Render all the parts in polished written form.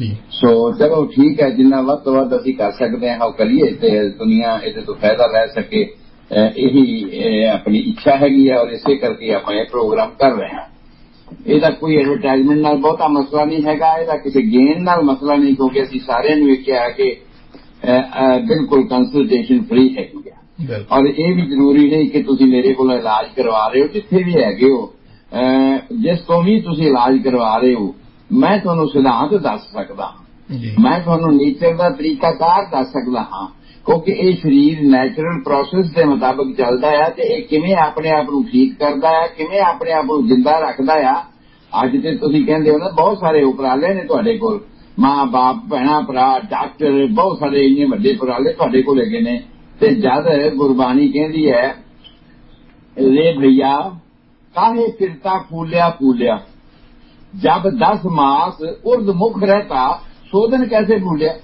ਸੋ ਚਲੋ ਠੀਕ ਹੈ, ਜਿੰਨਾ ਵੱਧ ਤੋਂ ਵੱਧ ਅਸੀਂ ਕਰ ਸਕਦੇ ਹਾਂ ਉਹ ਕਰੀਏ ਤੇ ਦੁਨੀਆ ਇਹਦੇ ਤੋਂ ਫਾਇਦਾ ਲੈ ਸਕੇ, ਇਹੀ ਆਪਣੀ ਇੱਛਾ ਹੈਗੀ ਹੈ। ਔਰ ਇਸੇ ਕਰਕੇ ਆਪਾਂ ਇਹ ਪ੍ਰੋਗਰਾਮ ਕਰ ਰਹੇ ਹਾਂ। ਇਹਦਾ ਕੋਈ ਐਡਵਰਟਾਈਜ਼ਮੈਂਟ ਨਾਲ ਬਹੁਤਾ ਮਸਲਾ ਨਹੀਂ ਹੈਗਾ, ਇਹਦਾ ਕਿਸੇ ਗੇਨ ਨਾਲ ਮਸਲਾ ਨਹੀਂ, ਕਿਉਂਕਿ ਅਸੀਂ ਸਾਰਿਆਂ ਨੂੰ ਇਹ ਕਿਹਾ ਕਿ ਬਿਲਕੁਲ ਕੰਸਲਟੇਸ਼ਨ ਫ੍ਰੀ ਹੈਗੀ ਆ। ਔਰ ਇਹ ਵੀ ਜ਼ਰੂਰੀ ਨਹੀਂ ਕਿ ਤੁਸੀਂ ਮੇਰੇ ਕੋਲ ਇਲਾਜ ਕਰਵਾ ਰਹੇ ਹੋ, ਜਿੱਥੇ ਵੀ ਹੈਗੇ ਹੋ, ਜਿਸ ਤੋਂ ਵੀ ਤੁਸੀਂ ਇਲਾਜ ਕਰਵਾ ਰਹੇ ਹੋ, ਮੈਂ ਤੁਹਾਨੂੰ ਸਿਧਾਂਤ ਦੱਸ ਸਕਦਾ ਹਾਂ, ਮੈਂ ਤੁਹਾਨੂੰ ਨੇਚਰ ਦਾ ਤਰੀਕਾਕਾਰ ਦੱਸ ਸਕਦਾ ਹਾਂ, ਕਿਉਂਕਿ ਇਹ ਸਰੀਰ ਨੈਚੁਰਲ ਪ੍ਰੋਸੈਸ ਦੇ ਮੁਤਾਬਕ ਚੱਲਦਾ ਆ ਤੇ ਇਹ ਕਿਵੇਂ ਆਪਣੇ ਆਪ ਨੂੰ ਠੀਕ ਕਰਦਾ ਆ, ਕਿਵੇਂ ਆਪਣੇ ਆਪ ਨੂੰ ਜਿੰਦਾ ਰੱਖਦਾ ਆ। ਅੱਜ ਤੇ ਤੁਸੀਂ ਕਹਿੰਦੇ ਹੋ ਨਾ ਬਹੁਤ ਸਾਰੇ ਉਪਰਾਲੇ ਨੇ ਤੁਹਾਡੇ ਕੋਲ, ਮਾਂ ਬਾਪ, ਭੈਣਾਂ, ਭਰਾ, ਡਾਕਟਰ, ਬਹੁਤ ਸਾਰੇ ਇੰਨੇ ਵੱਡੇ ਉਪਰਾਲੇ ਤੁਹਾਡੇ ਕੋਲ ਹੈਗੇ ਨੇ। ਤੇ ਜਦ ਗੁਰਬਾਣੀ ਕਹਿੰਦੀ ਹੈ ਰੇ ਭਈਆ ਕਾਹੇ ਫਿਰਤਾ ਫੂਲਿਆ ਫੂਲਿਆ, ਜਬ 10 ਮਾਸ ਉਰਦ ਮੁਖ ਰਹਿਤਾ ਸੋਧਨ ਕੈਸੇ ਭੂਲਿਆ।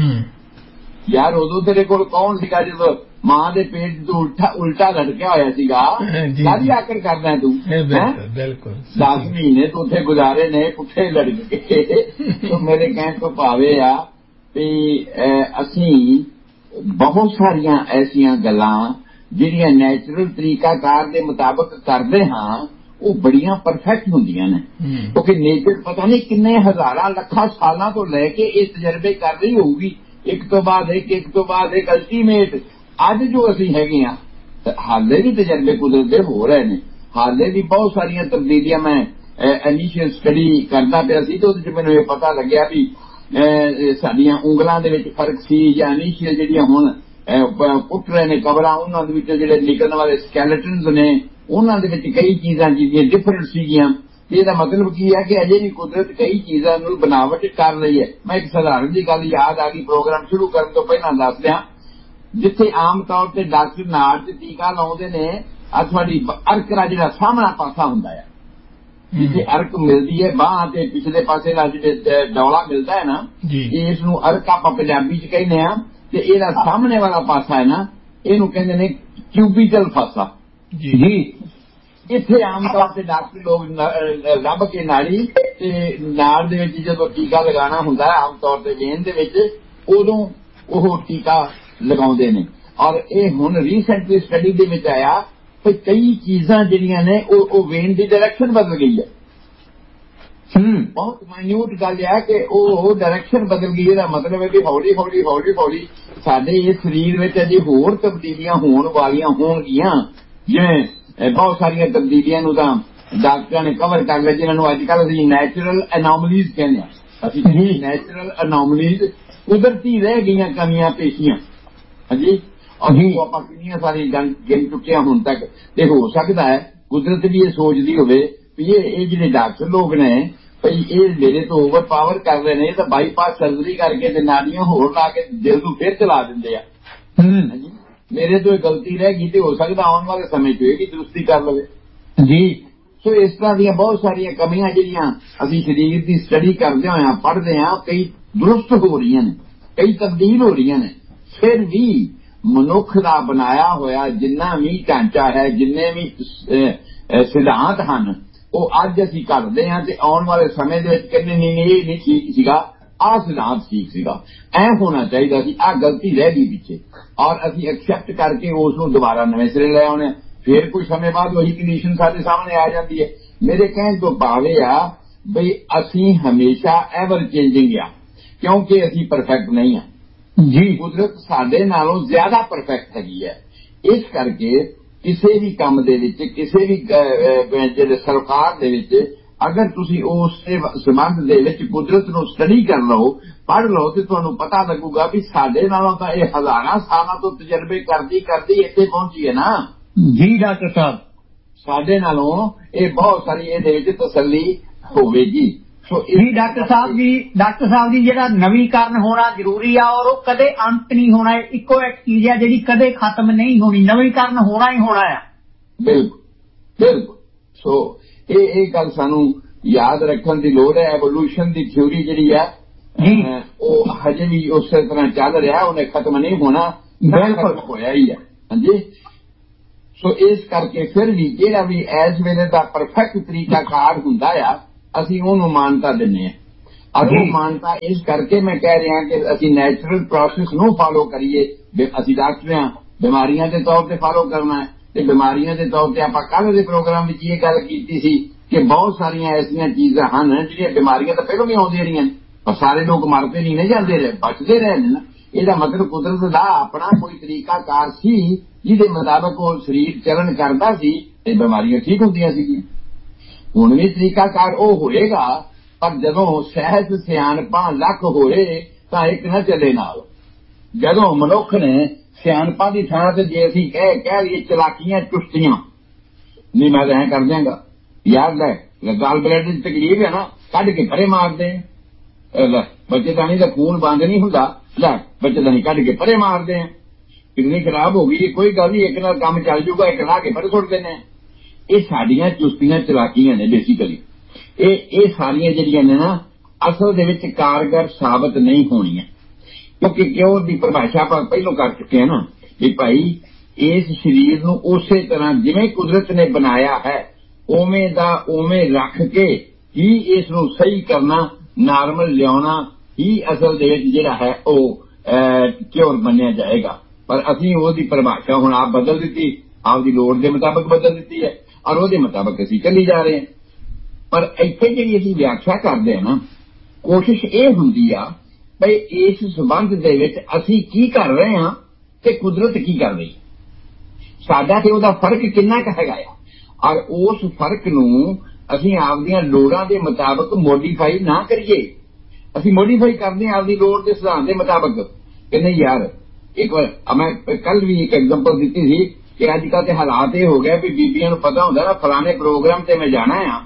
ਯਾਰ ਉਦੋਂ ਤੇਰੇ ਕੋਲ ਕੌਣ ਸੀਗਾ ਜਦੋਂ ਮਾਂ ਦੇ ਪੇਟ ਤੋਂ ਉਲਟਾ ਲਟਕਿਆ ਹੋਇਆ ਸੀਗਾ, ਕਾਹਦੀ ਆਕੜ ਕਰਦਾ ਤੂੰ? ਬਿਲਕੁਲ 10 ਮਹੀਨੇ ਤੂੰ ਉੱਥੇ ਗੁਜ਼ਾਰੇ ਨੇ ਪੁੱਠੇ ਲਟਕ ਕੇ। ਮੇਰੇ ਕਹਿਣ ਤੋਂ ਭਾਵੇਂ ਆ ਵੀ ਅਸੀਂ ਬਹੁਤ ਸਾਰੀਆਂ ਐਸੀਆਂ ਗੱਲਾਂ ਜਿਹੜੀਆਂ ਨੈਚੁਰਲ ਤਰੀਕਾਕਾਰ ਦੇ ਮੁਤਾਬਕ ਕਰਦੇ ਹਾਂ ਉਹ ਬੜੀਆਂ ਪਰਫੈਕਟ ਹੁੰਦੀਆਂ ਨੇ, ਕਿਉਂਕਿ ਨੇਚਰ ਪਤਾ ਨਹੀਂ ਕਿੰਨੇ ਹਜ਼ਾਰਾਂ ਲੱਖਾਂ ਸਾਲਾਂ ਤੋਂ ਲੈ ਕੇ ਇਹ ਤਜਰਬੇ ਕਰ ਰਹੀ ਹੋਊਗੀ, ਇੱਕ ਤੋਂ ਬਾਅਦ ਇੱਕ ਅਲਟੀਮੇਟ। ਅੱਜ ਜੋ ਅਸੀਂ ਹੈਗੇ ਹਾਂ, ਹਾਲੇ ਵੀ ਤਜਰਬੇ ਕੁਦਰਤ ਦੇ ਹੋ ਰਹੇ ਨੇ, ਹਾਲੇ ਵੀ ਬਹੁਤ ਸਾਰੀਆਂ ਤਬਦੀਲੀਆਂ। ਮੈਂ ਇਨੀਸ਼ੀਅਲ ਸਟੱਡੀ ਕਰਦਾ ਪਿਆ ਸੀ ਤੇ ਉਹਦੇ 'ਚ ਮੈਨੂੰ ਇਹ ਪਤਾ ਲੱਗਿਆ ਵੀ ਸਾਡੀਆਂ ਉਂਗਲਾਂ ਦੇ ਵਿੱਚ ਫਰਕ ਸੀ, ਜਾਂ ਇਨੀਸ਼ੀਅਲ ਜਿਹੜੀਆਂ ਹੁਣ ਪੁੱਟ ਰਹੇ ਨੇ ਕਬਰਾਂ, ਉਹਨਾਂ ਦੇ ਵਿੱਚ ਜਿਹੜੇ ਨਿਕਲਣ ਵਾਲੇ ਸਕੈਲੇਟਨਸ ਨੇ, ਉਹਨਾਂ ਦੇ ਵਿੱਚ ਕਈ ਚੀਜ਼ਾਂ ਜਿਹੜੀਆਂ ਡਿਫਰੈਂਟ ਸੀਗੀਆਂ। ਇਹਦਾ ਮਤਲਬ ਕੀ ਹੈ ਕਿ ਅਜੇ ਵੀ ਕੁਦਰਤ ਕਈ ਚੀਜ਼ਾਂ ਨੂੰ ਬਣਾਵਟ ਕਰ ਰਹੀ ਹੈ। ਮੈਂ ਇੱਕ ਸਧਾਰਨ ਜਿਹੀ ਗੱਲ ਯਾਦ ਆ ਗਈ ਪ੍ਰੋਗਰਾਮ ਸ਼ੁਰੂ ਕਰਨ ਤੋਂ ਪਹਿਲਾਂ ਦੱਸ ਦਿਆਂ। ਜਿੱਥੇ ਆਮ ਤੌਰ ਤੇ ਡਾਕਟਰ ਨਾੜ 'ਚ ਟੀਕਾ ਲਾਉਂਦੇ ਨੇ, ਆ ਤੁਹਾਡੀ ਅਰਕ ਦਾ ਜਿਹੜਾ ਸਾਹਮਣਾ ਪਾਸਾ ਹੁੰਦਾ ਹੈ, ਜਿੱਥੇ ਅਰਕ ਮਿਲਦੀ ਹੈ ਬਾਂਹ ਤੇ ਪਿਛਲੇ ਪਾਸੇ ਦਾ ਜਿਹੜੇ ਡੌਲਾ ਮਿਲਦਾ ਹੈ ਨਾ, ਇਸ ਨੂੰ ਅਰਕ ਆਪਾਂ ਪੰਜਾਬੀ 'ਚ ਕਹਿੰਦੇ ਆ। ਤੇ ਇਹਦਾ ਸਾਹਮਣੇ ਵਾਲਾ ਪਾਸਾ ਹੈ ਨਾ, ਇਹਨੂੰ ਕਹਿੰਦੇ ਨੇ ਕਿਊਬੀਟਲ ਫਾਸਾ ਜੀ। ਇੱਥੇ ਆਮ ਤੌਰ ਤੇ ਡਾਕਟਰ ਲੋਕ ਲੱਭ ਕੇ ਨਾੜੀ ਤੇ ਨਾੜ ਦੇ ਵਿੱਚ ਜਦੋਂ ਟੀਕਾ ਲਗਾਉਣਾ ਹੁੰਦਾ ਹੈ, ਆਮ ਤੌਰ ਤੇ ਵੇਨ ਦੇ ਵਿੱਚ, ਉਦੋਂ ਉਹ ਟੀਕਾ ਲਗਾਉਂਦੇ ਨੇ। ਔਰ ਇਹ ਹੁਣ ਰੀਸੈਂਟਲੀ ਸਟੱਡੀ ਦੇ ਵਿੱਚ ਆਇਆ ਕਿ ਕਈ ਚੀਜ਼ਾਂ ਜਿਹੜੀਆਂ ਨੇ ਉਹ ਵੇਨ ਦੀ ਡਾਇਰੈਕਸ਼ਨ ਬਦਲ ਗਈ ਹੈ। ਬਹੁਤ ਮਾਈਨਿਊਟ ਗੱਲ ਹੈ ਕਿ ਉਹ ਡਾਇਰੈਕਸ਼ਨ ਬਦਲ ਗਈ। ਇਹਦਾ ਮਤਲਬ ਹੈ ਕਿ ਹੌਲੀ ਹੌਲੀ ਸਾਡੇ ਇਸ ਸਰੀਰ ਵਿੱਚ ਅਜੇ ਹੋਰ ਤਬਦੀਲੀਆਂ ਹੋਣ ਵਾਲੀਆਂ ਹੋਣਗੀਆਂ। ਜਿਵੇਂ ਬਹੁਤ ਸਾਰੀਆਂ ਤਬਦੀਲੀਆਂ ਨੂੰ ਤਾਂ ਡਾਕਟਰਾਂ ਨੇ ਕਵਰ ਕਰ ਲਿਆ, ਜਿਹਨਾਂ ਨੂੰ ਅੱਜ ਕੱਲ੍ਹ ਅਸੀਂ ਨੈਚੁਰਲ ਅਨੋਮਲੀਜ਼ ਕਹਿੰਦੇ ਹਾਂ। ਅਸੀਂ ਨੈਚੁਰਲ ਅਨੋਮਲੀਜ਼, ਕੁਦਰਤੀ ਰਹਿ ਗਈਆਂ ਕਮੀਆਂ ਪੇਸ਼ੀਆਂ। ਹਾਂਜੀ, ਅਸੀਂ ਆਪਾਂ ਕਿੰਨੀਆਂ ਸਾਰੀਆਂ ਗਿਣ ਚੁੱਕੇ ਹਾਂ ਹੁਣ ਤੱਕ। ਤੇ ਹੋ ਸਕਦਾ ਹੈ ਕੁਦਰਤ ਵੀ ਇਹ ਸੋਚਦੀ ਹੋਵੇ ਵੀ ਇਹ ਜਿਹੜੇ ਡਾਕਟਰ ਲੋਕ ਨੇ ਭਈ ਇਹ ਮੇਰੇ ਤੋਂ ਓਵਰ ਪਾਵਰ ਕਰ ਰਹੇ ਨੇ, ਇਹ ਤਾਂ ਬਾਈਪਾਸ ਸਰਜਰੀ ਕਰਕੇ ਤੇ ਨਾੜੀਆਂ ਹੋਰ ਲਾ ਕੇ ਦਿਲ ਨੂੰ ਫਿਰ ਚਲਾ ਦਿੰਦੇ ਆ। ਹਾਂਜੀ, ਮੇਰੇ ਤੋਂ ਇਹ ਗਲਤੀ ਰਹਿ ਗਈ ਤੇ ਹੋ ਸਕਦਾ ਆਉਣ ਵਾਲੇ ਸਮੇਂ 'ਚ ਇਹ ਵੀ ਦਰੁਸਤੀ ਕਰ ਲਵੇ ਜੀ। ਸੋ ਇਸ ਤਰ੍ਹਾਂ ਦੀਆਂ ਬਹੁਤ ਸਾਰੀਆਂ ਕਮੀਆਂ ਜਿਹੜੀਆਂ ਅਸੀਂ ਸਰੀਰ ਦੀ ਸਟੱਡੀ ਕਰਦੇ ਹੋਏ ਪੜ੍ਹਦੇ ਹਾਂ, ਕਈ ਦਰੁਸਤ ਹੋ ਰਹੀਆਂ ਨੇ, ਕਈ ਤਬਦੀਲ ਹੋ ਰਹੀਆਂ ਨੇ। ਫਿਰ ਵੀ ਮਨੁੱਖ ਦਾ ਬਣਾਇਆ ਹੋਇਆ ਜਿੰਨਾ ਵੀ ਢਾਂਚਾ ਹੈ, ਜਿੰਨੇ ਵੀ ਸਿਧਾਂਤ ਹਨ, ਉਹ ਅੱਜ ਅਸੀਂ ਕਰਦੇ ਹਾਂ ਤੇ ਆਉਣ ਵਾਲੇ ਸਮੇਂ ਦੇ ਵਿੱਚ ਕਹਿੰਦੇ ਨਹੀਂ ਇਹ ਨਹੀਂ ਠੀਕ ਸੀਗਾ, ਆਹ ਸਿਧਾਂਤ ਠੀਕ ਸੀਗਾ, ਐ ਹੋਣਾ ਚਾਹੀਦਾ ਸੀ, ਆਹ ਗਲਤੀ ਰਹਿ ਗਈ ਪਿੱਛੇ। ਔਰ ਅਸੀਂ ਐਕਸੈਪਟ ਕਰਕੇ ਉਸ ਨੂੰ ਦੁਬਾਰਾ ਨਵੇਂ ਸਿਰੇ ਲੈ ਆਉਣੇ। ਫਿਰ ਕੁਝ ਸਮੇਂ ਬਾਅਦ ਉਹੀ ਕੰਡੀਸ਼ਨ ਸਾਡੇ ਸਾਹਮਣੇ ਆ ਜਾਂਦੀ ਹੈ। ਮੇਰੇ ਕਹਿਣ ਤੋਂ ਭਾਵੇਂ ਆ ਬਈ ਅਸੀਂ ਹਮੇਸ਼ਾ ਐਵਰ ਚੇਂਜਿੰਗ ਆ, ਕਿਉਂਕਿ ਅਸੀਂ ਪਰਫੈਕਟ ਨਹੀਂ ਹਾਂ ਜੀ। ਕੁਦਰਤ ਸਾਡੇ ਨਾਲੋਂ ਜ਼ਿਆਦਾ ਪਰਫੈਕਟ ਹੈਗੀ ਹੈ। ਇਸ ਕਰਕੇ ਕਿਸੇ ਵੀ ਕੰਮ ਦੇ ਵਿੱਚ, ਕਿਸੇ ਵੀ ਜਿਹੜੇ ਸਰਕਾਰ ਦੇ ਵਿੱਚ, ਅਗਰ ਤੁਸੀਂ ਉਸ ਸੰਬੰਧ ਦੇ ਵਿੱਚ ਕੁਦਰਤ ਨੂੰ ਸਟੱਡੀ ਕਰ ਲਓ, ਪੜ੍ਹ ਲਓ, ਤੇ ਤੁਹਾਨੂੰ ਪਤਾ ਲੱਗੂਗਾ ਵੀ ਸਾਡੇ ਨਾਲੋਂ ਤਾਂ ਇਹ ਹਜ਼ਾਰਾਂ ਸਾਲਾਂ ਤੋਂ ਤਜਰਬੇ ਕਰਦੀ ਇੱਥੇ ਪਹੁੰਚੀ ਹੈ ਨਾ ਜੀ ਡਾਕਟਰ ਸਾਹਿਬ। ਸਾਡੇ ਨਾਲੋਂ ਇਹ ਬਹੁਤ ਸਾਰੀ ਇਹਦੇ ਵਿੱਚ ਤਸੱਲੀ ਹੋਵੇਗੀ। ਜੀ ਡਾਕਟਰ ਸਾਹਿਬ ਜੀ ਜਿਹੜਾ ਨਵੀਕਰਨ ਹੋਣਾ ਜ਼ਰੂਰੀ ਆ, ਔਰ ਉਹ ਕਦੇ ਅੰਤ ਨਹੀਂ ਹੋਣਾ। ਇੱਕੋ ਇੱਕ ਚੀਜ਼ ਹੈ ਜਿਹੜੀ ਕਦੇ ਖਤਮ ਨਹੀਂ ਹੋਣੀ, ਨਵੀਕਰਨ ਹੋਣਾ ਹੀ ਹੋਣਾ ਆ। ਬਿਲਕੁਲ। ਸੋ ਇਹ ਗੱਲ ਸਾਨੂੰ ਯਾਦ ਰੱਖਣ ਦੀ ਲੋੜ ਹੈ। ਐਵੋਲੂਸ਼ਨ ਦੀ ਥਿਊਰੀ ਜਿਹੜੀ ਹੈ ਉਹ ਹਜੇ ਵੀ ਉਸੇ ਤਰ੍ਹਾਂ ਚੱਲ ਰਿਹਾ, ਉਹਨੇ ਖਤਮ ਨਹੀਂ ਹੋਣਾ, ਬਿਲਕੁਲ ਹੋਇਆ ਹੀ ਹੈ। ਹਾਂਜੀ, ਸੋ ਇਸ ਕਰਕੇ ਫਿਰ ਵੀ ਜਿਹੜਾ ਵੀ ਇਸ ਵੇਲੇ ਦਾ ਪਰਫੈਕਟ ਤਰੀਕਾਕਾਰ ਹੁੰਦਾ ਆ, ਅਸੀਂ ਉਹਨੂੰ ਮਾਨਤਾ ਦਿੰਦੇ ਹਾਂ। ਮਾਨਤਾ ਇਸ ਕਰਕੇ ਮੈਂ ਕਹਿ ਰਿਹਾ ਕਿ ਅਸੀਂ ਨੈਚੁਰਲ ਪ੍ਰੋਸੈਸ ਨੂੰ ਫਾਲੋ ਕਰੀਏ। ਅਸੀਂ ਡਾਕਟਰ ਹਾਂ, ਬਿਮਾਰੀਆਂ ਦੇ ਤੌਰ ਤੇ ਫਾਲੋ ਕਰਨਾ ਹੈ। ਤੇ ਬਿਮਾਰੀਆਂ ਦੇ ਤੌਰ ਤੇ ਆਪਾਂ ਕੱਲ੍ਹ ਦੇ ਪ੍ਰੋਗਰਾਮ ਵਿੱਚ ਇਹ ਗੱਲ ਕੀਤੀ ਸੀ ਕਿ ਬਹੁਤ ਸਾਰੀਆਂ ਐਸੀਆਂ ਚੀਜ਼ਾਂ ਹਨ ਜਿਹੜੀਆਂ ਬਿਮਾਰੀਆਂ ਤਾਂ ਪਹਿਲਾਂ ਵੀ ਆਉਂਦੀਆਂ ਰਹੀਆਂ ਨੇ, ਪਰ ਸਾਰੇ ਲੋਕ ਮਰਦੇ ਨਹੀਂ ਨੇ, ਜਾਂਦੇ ਰਹੇ, ਬਚਦੇ ਰਹੇ ਨੇ ਨਾ। ਇਹਦਾ ਮਤਲਬ ਕੁਦਰਤ ਦਾ ਆਪਣਾ ਕੋਈ ਤਰੀਕਾਕਾਰ ਸੀ ਜਿਹਦੇ ਮੁਤਾਬਕ ਉਹ ਸਰੀਰ ਚੱਲਣ ਕਰਦਾ ਸੀ ਤੇ ਬਿਮਾਰੀਆਂ ਠੀਕ ਹੁੰਦੀਆਂ ਸੀਗੀਆਂ। ਹੁਣ ਵੀ ਤਰੀਕਾਕਾਰ ਉਹ ਹੋਏਗਾ, ਪਰ ਜਦੋਂ ਸਹਿਜ ਸਿਆਣਪਾਂ ਲੱਖ ਹੋਏ ਤਾਂ ਇੱਕ ਨਾ ਚੱਲੇ ਨਾਲ। ਜਦੋਂ ਮਨੁੱਖ ਨੇ ਸਿਆਣਪਾਂ ਦੀ ਥਾਂ ਤੇ ਜੇ ਅਸੀਂ ਕਹਿ ਲਈਏ ਚਲਾਕੀਆਂ ਚੁਸਤੀਆਂ, ਨਹੀਂ ਮੈਂ ਤਾਂ ਐਂ ਕਰ ਦਿਆਂਗਾ, ਯਾਰ ਲੈ ਗਾਲ ਬਲੱਡ ਦੀ ਤਕਲੀਫ ਹੈ ਨਾ, ਕੱਢ ਕੇ ਪਰੇ ਮਾਰਦੇ ਲੈ, ਬੱਚੇਦਾਨੀ ਦਾ ਖੂਨ ਬੰਦ ਨਹੀਂ ਹੁੰਦਾ, ਲੈ ਬੱਚੇਦਾਨੀ ਕੱਢ ਕੇ ਪਰੇ ਮਾਰਦੇ ਆ, ਕਿਡਨੀ ਖਰਾਬ ਹੋ ਗਈ, ਕੋਈ ਗੱਲ ਨਹੀਂ, ਇੱਕ ਨਾਲ ਕੰਮ ਚੱਲ ਜੂਗਾ, ਇੱਕ ਲਾ ਕੇ ਪਰੇ ਸੁੱਟ ਦਿੰਦੇ ਆ। ਇਹ ਸਾਡੀਆਂ ਚੁਸਤੀਆਂ ਚਲਾਕੀਆਂ ਨੇ ਬੇਸਿਕਲੀ। ਇਹ ਸਾਰੀਆਂ ਜਿਹੜੀਆਂ ਨੇ ਨਾ ਅਸਲ ਦੇ ਵਿੱਚ ਕਾਰਗਰ ਸਾਬਤ ਨਹੀਂ ਹੋਣੀਆਂ, ਕਿਉਂਕਿ ਕਿਉਂ ਦੀ ਪਰਿਭਾਸ਼ਾ ਆਪਾਂ ਪਹਿਲਾਂ ਕਰ ਚੁੱਕੇ ਹਾਂ ਨਾ ਕਿ ਭਾਈ ਇਸ ਸਰੀਰ ਨੂੰ ਉਸੇ ਤਰ੍ਹਾਂ ਜਿਵੇਂ ਕੁਦਰਤ ਨੇ ਬਣਾਇਆ ਹੈ ਉਵੇਂ ਦਾ ਉਵੇਂ ਰੱਖ ਕੇ ਹੀ ਇਸ ਨੂੰ ਸਹੀ ਕਰਨਾ, ਨਾਰਮਲ ਲਿਆਉਣਾ ਹੀ ਅਸਲ ਦੇ ਵਿੱਚ ਜਿਹੜਾ ਹੈ ਉਹ ਕਿਉਰ ਮੰਨਿਆ ਜਾਏਗਾ। ਪਰ ਅਸੀਂ ਉਹਦੀ ਪਰਿਭਾਸ਼ਾ ਹੁਣ ਆਪ ਬਦਲ ਦਿੱਤੀ, ਆਪਦੀ ਲੋੜ ਦੇ ਮੁਤਾਬਕ ਬਦਲ ਦਿੱਤੀ ਹੈ ਔਰ ਉਹਦੇ ਮੁਤਾਬਕ ਅਸੀਂ ਚੱਲੀ ਜਾ ਰਹੇ ਹਾਂ। ਪਰ ਇੱਥੇ ਜਿਹੜੀ ਅਸੀਂ ਵਿਆਖਿਆ ਕਰਦੇ ਹਾਂ ਨਾ, ਕੋਸ਼ਿਸ਼ ਇਹ ਹੁੰਦੀ ਆ ਬਈ ਇਸ ਸੰਬੰਧ ਦੇ ਵਿੱਚ ਅਸੀਂ ਕੀ ਕਰ ਰਹੇ ਹਾਂ ਤੇ ਕੁਦਰਤ ਕੀ ਕਰ ਰਹੀ, ਸਾਡਾ ਤੇ ਉਹਦਾ ਫਰਕ ਕਿੰਨਾ ਕੁ ਹੈਗਾ ਆ, ਔਰ ਉਸ ਫਰਕ ਨੂੰ ਅਸੀਂ ਆਪਦੀਆਂ ਲੋੜਾਂ ਦੇ ਮੁਤਾਬਕ ਮੋਡੀਫਾਈ ਨਾ ਕਰੀਏ। ਅਸੀਂ ਮੋਡੀਫਾਈ ਕਰਦੇ ਹਾਂ ਆਪਦੀ ਲੋੜ ਦੇ ਸਿਧਾਂਤ ਦੇ ਮੁਤਾਬਕ ਕਿ ਨਹੀਂ ਯਾਰ। ਇੱਕ ਵਾਰ ਮੈਂ ਕੱਲ ਵੀ ਇੱਕ ਐਗਜ਼ਾਮਪਲ ਦਿੱਤੀ ਸੀ ਕਿ ਅੱਜ ਕੱਲ੍ਹ ਤੇ ਹਾਲਾਤ ਇਹ ਹੋ ਗਏ ਵੀ ਬੀਬੀਆਂ ਨੂੰ ਪਤਾ ਹੁੰਦਾ ਨਾ ਫਲਾਣੇ ਪ੍ਰੋਗਰਾਮ ਤੇ ਮੈਂ ਜਾਣਾ ਆ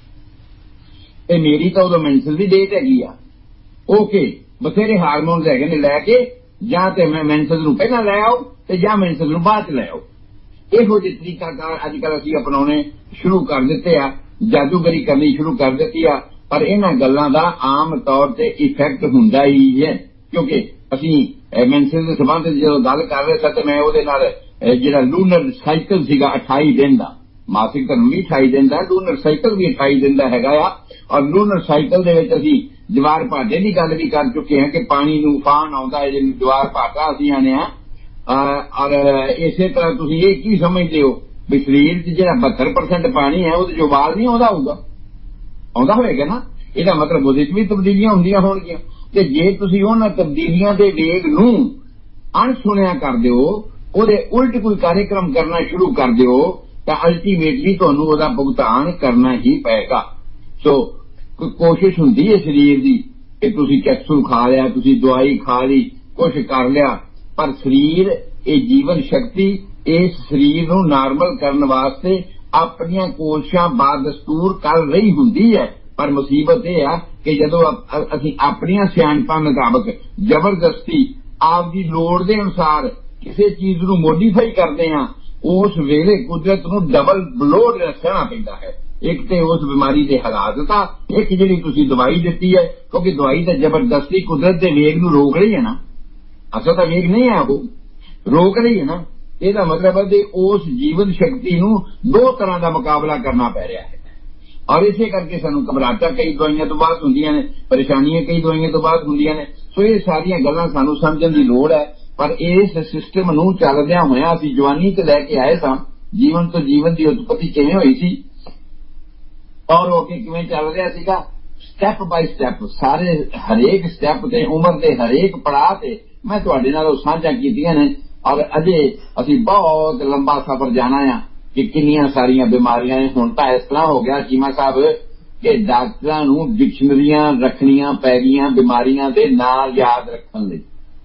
ਤੇ ਮੇਰੀ ਤਾਂ ਉਦੋਂ ਮੈਂਸਲ ਦੀ ਡੇਟ ਹੈਗੀ ਆ, ਓਕੇ ਬਥੇਰੇ ਹਾਰਮੋਨਸ ਹੈਗੇ ਨੇ ਲੈ ਕੇ, ਜਾਂ ਤੇ ਮੈਂ ਮੈਂਸਲ ਨੂੰ ਪਹਿਲਾਂ ਲੈ ਆਓ ਤੇ ਜਾਂ ਮੈਂਸਲ ਨੂੰ ਬਾਅਦ ਚ ਲੈ ਆਓ। ਇਹੋ ਜਿਹੇ ਤਰੀਕਾਕਾਰ ਅੱਜ ਕੱਲ੍ਹ ਅਸੀਂ ਅਪਣਾਉਣੇ ਸ਼ੁਰੂ ਕਰ ਦਿੱਤੇ ਆ, ਜਾਦੂਗਰੀ ਕਰਨੀ ਸ਼ੁਰੂ ਕਰ ਦਿੱਤੀ ਆ। ਪਰ ਇਹਨਾਂ ਗੱਲਾਂ ਦਾ ਆਮ ਤੌਰ ਤੇ ਇਫੈਕਟ ਹੁੰਦਾ ਹੀ ਹੈ, ਕਿਉਂਕਿ ਅਸੀਂ ਮੈਂਸਲ ਦੇ ਸੰਬੰਧ ਵਿੱਚ ਜਦੋਂ ਗੱਲ ਕਰ ਰਹੇ ਸਾਂ ਤੇ ਮੈਂ ਉਹਦੇ ਨਾਲ ਜਿਹੜਾ ਲੂਨਰ ਸਾਈਕਲ ਸੀਗਾ 28 ਦਿਨ ਦਾ, ਮਾਸਿਕ ਧਰਮ ਵੀ 28 ਦਿਨ ਦਾ, ਲੂਨਰ ਸਾਈਕਲ ਵੀ 28 ਦਿਨ ਦਾ ਹੈਗਾ ਆ। ਔਰ ਲੂਨਰ ਸਾਈਕਲ ਦੇ ਵਿੱਚ ਅਸੀਂ ਜਵਾਰ ਭਾਟੇ ਦੀ ਗੱਲ ਵੀ ਕਰ ਚੁੱਕੇ ਹਾਂ ਕਿ ਪਾਣੀ ਨੂੰ ਉਫਾਨ ਆਉਂਦਾ ਹੈ, ਜਿਹਨੂੰ ਜਵਾਰ ਭਾਟਾ ਅਸੀਂ ਆਨੇ ਆ। ਔਰ ਇਸੇ ਤਰ੍ਹਾਂ ਤੁਸੀਂ ਇਹ ਕੀ ਸਮਝਦੇ ਹੋ ਵੀ ਸਰੀਰ 'ਚ ਜਿਹੜਾ 72% ਪਾਣੀ ਹੈ ਉਹਦੇ 'ਚ ਉਬਾਲ ਨਹੀਂ ਆਉਂਦਾ ਹੋਊਗਾ, ਆਉਂਦਾ ਹੋਏਗਾ ਨਾ। ਇਹਦਾ ਮਤਲਬ ਉਹਦੇ 'ਚ ਵੀ ਤਬਦੀਲੀਆਂ ਹੁੰਦੀਆਂ ਹੋਣਗੀਆਂ। ਤੇ ਜੇ ਤੁਸੀਂ ਉਹਨਾਂ ਤਬਦੀਲੀਆਂ ਦੇ ਵੇਗ ਨੂੰ ਅਣਸੁਣਿਆ ਕਰ ਦਿਓ, ਉਹਦੇ ਉਲਟ ਕੋਈ ਕਾਰਜਕ੍ਰਮ ਕਰਨਾ ਸ਼ੁਰੂ ਕਰ ਦਿਓ ਤਾਂ ਅਲਟੀਮੇਟਲੀ ਤੁਹਾਨੂੰ ਉਹਦਾ ਭੁਗਤਾਨ ਕਰਨਾ ਹੀ ਪਏਗਾ। ਸੋ ਕੋਸ਼ਿਸ਼ ਹੁੰਦੀ ਹੈ ਸਰੀਰ ਦੀ ਕਿ ਤੁਸੀਂ ਕੈਪਸੂਲ ਖਾ ਲਿਆ, ਤੁਸੀਂ ਦਵਾਈ ਖਾ ਲਈ, ਕੁਛ ਕਰ ਲਿਆ, ਪਰ ਸਰੀਰ ਇਹ ਜੀਵਨ ਸ਼ਕਤੀ ਇਸ ਸਰੀਰ ਨੂੰ ਨਾਰਮਲ ਕਰਨ ਵਾਸਤੇ ਆਪਣੀਆਂ ਕੋਸ਼ਿਸ਼ਾਂ ਬਾਦਸਤੂਰ ਕਰ ਰਹੀ ਹੁੰਦੀ ਹੈ। ਪਰ ਮੁਸੀਬਤ ਇਹ ਆ ਕਿ ਜਦੋਂ ਅਸੀਂ ਆਪਣੀਆਂ ਸਿਆਣਪਾਂ ਮੁਤਾਬਕ ਜ਼ਬਰਦਸਤੀ ਆਪਦੀ ਲੋੜ ਦੇ ਅਨੁਸਾਰ ਕਿਸੇ ਚੀਜ਼ ਨੂੰ ਮੋਡੀਫਾਈ ਕਰਦੇ ਹਾਂ, ਉਸ ਵੇਲੇ ਕੁਦਰਤ ਨੂੰ ਡਬਲ ਬਲੋਡ ਸਹਿਣਾ ਪੈਂਦਾ ਹੈ। ਇੱਕ ਤੇ ਉਸ ਬਿਮਾਰੀ ਦੇ ਹਾਲਾਤ ਦਾ, ਇੱਕ ਜਿਹੜੀ ਤੁਸੀਂ ਦਵਾਈ ਦਿੱਤੀ ਹੈ, ਕਿਉਂਕਿ ਦਵਾਈ ਤਾਂ ਜ਼ਬਰਦਸਤੀ ਕੁਦਰਤ ਦੇ ਵੇਗ ਨੂੰ ਰੋਕ ਰਹੀ ਹੈ ਨਾ, ਅਸਲ ਤਾਂ ਵੇਗ ਨਹੀਂ ਹੈ, ਉਹ ਰੋਕ ਰਹੀ ਹੈ ਨਾ। ਇਹਦਾ ਮਤਲਬ ਹੈ ਕਿ ਉਸ ਜੀਵਨ ਸ਼ਕਤੀ ਨੂੰ ਦੋ ਤਰ੍ਹਾਂ ਦਾ ਮੁਕਾਬਲਾ ਕਰਨਾ ਪੈ ਰਿਹਾ ਹੈ। ਔਰ ਇਸੇ ਕਰਕੇ ਸਾਨੂੰ ਘਬਰਾਹਟਾਂ ਕਈ ਦਵਾਈਆਂ ਤੋਂ ਬਾਅਦ ਹੁੰਦੀਆਂ ਨੇ, ਪਰੇਸ਼ਾਨੀਆਂ ਕਈ ਦਵਾਈਆਂ ਤੋਂ ਬਾਅਦ ਹੁੰਦੀਆਂ ਨੇ। ਸੋ ਇਹ ਸਾਰੀਆਂ ਗੱਲਾਂ ਸਾਨੂੰ ਸਮਝਣ ਦੀ ਲੋੜ ਹੈ। ਪਰ ਇਸ ਸਿਸਟਮ ਨੂੰ ਚੱਲਦਿਆਂ ਹੋਇਆਂ ਅਸੀਂ ਜਵਾਨੀ ਤੇ ਲੈ ਕੇ ਆਏ ਸਾਂ, ਜੀਵਨ ਤੋਂ ਜੀਵਨ ਦੀ ਉਤਪਤੀ ਕਿਵੇਂ ਹੋਈ ਸੀ ਔਰ ਉਹ ਕਿਵੇਂ ਚੱਲ ਰਿਹਾ ਸੀਗਾ, ਸਟੈਪ ਬਾਈ ਸਟੈਪ, ਸਾਰੇ ਹਰੇਕ ਸਟੈਪ ਤੇ ਉਮਰ ਦੇ ਹਰੇਕ ਪੜਾਅ ਤੇ ਮੈਂ ਤੁਹਾਡੇ ਨਾਲ ਉਹ ਸਾਂਝਾ ਕੀਤੀਆਂ ਨੇ। ਔਰ ਅਜੇ ਅਸੀਂ ਬਹੁਤ ਲੰਬਾ ਸਫ਼ਰ ਜਾਣਾ ਆ ਕਿ ਕਿੰਨੀਆਂ ਸਾਰੀਆਂ ਬਿਮਾਰੀਆਂ ਨੇ। ਹੁਣ ਤਾਂ ਇਸ ਤਰ੍ਹਾਂ ਹੋ ਗਿਆ ਚੀਮਾ ਸਾਹਿਬ ਕਿ ਡਾਕਟਰਾਂ ਨੂੰ ਡਿਕਸ਼ਨਰੀਆਂ ਰੱਖਣੀਆਂ ਪੈ ਗਈਆਂ ਬਿਮਾਰੀਆਂ ਦੇ ਨਾਂ ਯਾਦ ਰੱਖਣ ਲਈ।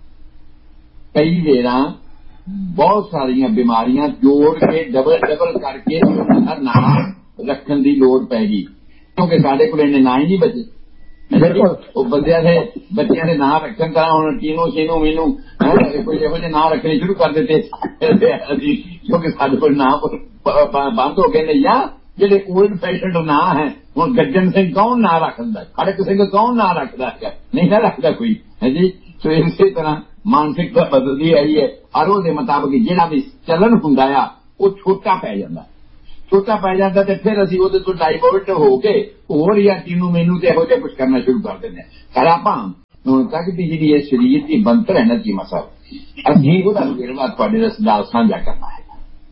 ਕਈ ਵੇਰਾਂ ਬਹੁਤ ਸਾਰੀਆਂ ਬਿਮਾਰੀਆਂ ਜੋੜ ਕੇ ਡਬਲ ਕਰਕੇ ਉਹਨਾਂ ਦਾ ਨਾਂ ਰੱਖਣ ਦੀ ਲੋੜ ਪੈ ਗਈ, ਕਿਉਂਕਿ ਸਾਡੇ ਕੋਲ ਇੰਨੇ ਨਾਂ ਹੀ ਨਹੀਂ ਬਚੇ। ਉਹ ਬੱਚਿਆਂ ਦੇ ਨਾਂ ਰੱਖਣ ਤਾਂ ਹੁਣ ਟੀਨੂ ਸ਼ੀਨੂ ਮੀਨੂ ਕੋਈ ਇਹੋ ਜਿਹੇ ਨਾਂ ਰੱਖਣੇ ਸ਼ੁਰੂ ਕਰ ਦਿੱਤੇ ਅਸੀਂ, ਕਿਉਂਕਿ ਸਾਡੇ ਕੋਲ ਨਾਂ ਬੰਦ ਹੋ ਗਏ ਨੇ। ਜਾਂ ਜਿਹੜੇ ਓਲਡ ਫੈਸ਼ਨਡ ਨਾਂ ਹੈ, ਹੁਣ ਗੱਜਣ ਸਿੰਘ ਕੌਣ ਨਾਂ ਰੱਖਦਾ, ਖੜਕ ਸਿੰਘ ਕੌਣ ਨਾਂ ਰੱਖਦਾ ਹੈ, ਨਹੀਂ ਨਾ ਰੱਖਦਾ ਕੋਈ ਹੈ ਜੀ। ਸੋ ਇਸੇ ਤਰ੍ਹਾਂ ਮਾਨਸਿਕਤਾ ਬਦਲਦੀ ਆਈ ਹੈ ਔਰ ਉਹਦੇ ਮੁਤਾਬਕ ਜਿਹੜਾ ਵੀ ਚੱਲਣ ਹੁੰਦਾ ਆ ਉਹ ਛੋਟਾ ਪੈ ਜਾਂਦਾ। ਛੋਟਾ ਪੈ ਜਾਂਦਾ ਤੇ ਫਿਰ ਅਸੀਂ ਉਹਦੇ ਤੋਂ ਡਾਈਵਰਟ ਹੋ ਕੇ ਹੋਰ ਜਾਂ ਤੀਨੂੰ ਮੈਨੂੰ ਤੇ ਇਹੋ ਜਿਹਾ ਕੁਝ ਕਰਨਾ ਸ਼ੁਰੂ ਕਰ ਦਿੰਦੇ ਹਾਂ। ਪਰ ਆਪਾਂ ਹੁਣ ਤੱਕ ਦੀ ਜਿਹੜੀ ਇਹ ਸਰੀਰ ਦੀ ਬਣਤਰ ਹੈ ਨਾ ਚੀਮਾ ਸਾਹਿਬ, ਅਸੀਂ ਉਹਦਾ ਵੇਰਵਾ ਤੁਹਾਡੇ ਨਾਲ ਸਾਂਝਾ ਕਰਨਾ ਹੈ।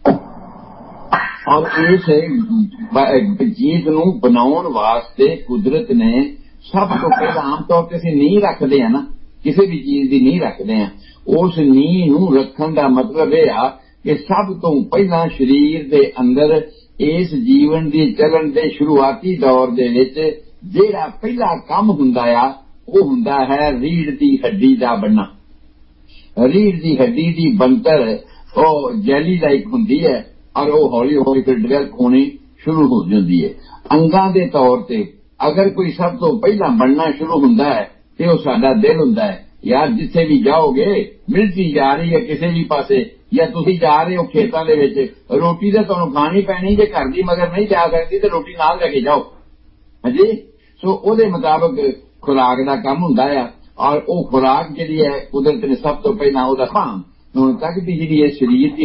ਔਰ ਇਸ ਚੀਜ਼ ਨੂੰ ਬਣਾਉਣ ਵਾਸਤੇ ਕੁਦਰਤ ਨੇ ਸਭ ਤੋਂ ਪਹਿਲਾਂ ਆਮ ਤੌਰ ਤੇ ਅਸੀਂ ਨੀਂਹ ਰੱਖਦੇ ਹਾਂ ਨਾ, ਕਿਸੇ ਵੀ ਚੀਜ਼ ਦੀ ਨੀਂਹ ਰੱਖਦੇ ਹਾਂ, ਉਸ ਨੀਂਹ ਨੂੰ ਰੱਖਣ ਦਾ ਮਤਲਬ ਇਹ ਆ ਕਿ ਸਭ ਤੋਂ ਪਹਿਲਾਂ ਸਰੀਰ ਦੇ ਅੰਦਰ ਇਸ ਜੀਵਨ ਦੀ ਚੱਲਣ ਦੇ ਸ਼ੁਰੂਆਤੀ ਦੌਰ ਦੇ ਵਿੱਚ ਜਿਹੜਾ ਪਹਿਲਾ ਕੰਮ ਹੁੰਦਾ ਆ ਉਹ ਹੁੰਦਾ ਹੈ ਰੀੜ੍ਹ ਦੀ ਹੱਡੀ ਦਾ ਬਣਨਾ। ਰੀੜ੍ਹ ਦੀ ਹੱਡੀ ਦੀ ਬਣਤਰ ਉਹ ਜੈਲੀ ਲਾਈਕ ਹੁੰਦੀ ਹੈ ਔਰ ਉਹ ਹੌਲੀ ਹੌਲੀ ਫਿਰ ਡਿਵੈਲਪ ਹੋਣੀ ਸ਼ੁਰੂ ਹੋ ਜਾਂਦੀ ਹੈ। ਅੰਗਾਂ ਦੇ ਤੌਰ ਤੇ ਅਗਰ ਕੋਈ ਸਭ ਤੋਂ ਪਹਿਲਾਂ ਬਣਨਾ ਸ਼ੁਰੂ ਹੁੰਦਾ ਹੈ ਤੇ ਉਹ ਸਾਡਾ ਦਿਲ ਹੁੰਦਾ ਹੈ। ਯਾਰ ਜਿੱਥੇ ਵੀ ਜਾਓਗੇ ਮਿਲਦੀ ਜਾ ਰਹੀ ਹੈ ਕਿਸੇ ਵੀ ਪਾਸੇ, ਜਾਂ ਤੁਸੀਂ ਜਾ ਰਹੇ ਹੋ ਖੇਤਾਂ ਦੇ ਵਿੱਚ, ਰੋਟੀ ਤਾਂ ਤੁਹਾਨੂੰ ਖਾਣੀ ਪੈਣੀ, ਜੇ ਘਰ ਦੀ ਮਗਰ ਨਹੀਂ ਜਾ ਸਕਦੀ ਤੇ ਰੋਟੀ ਨਾਲ ਲੈ ਕੇ ਜਾਓ। ਹਾਂਜੀ, ਸੋ ਉਹਦੇ ਮੁਤਾਬਕ ਖੁਰਾਕ ਦਾ ਕੰਮ ਹੁੰਦਾ ਆ ਔਰ ਉਹ ਖੁਰਾਕ ਜਿਹੜੀ ਹੈ ਕੁਦਰਤ ਨੇ ਸਭ ਤੋਂ ਪਹਿਲਾਂ ਉਹਦਾ ਹੁਣ ਤੱਕ ਦੀ ਜਿਹੜੀ ਹੈ ਸਰੀਰ ਦੀ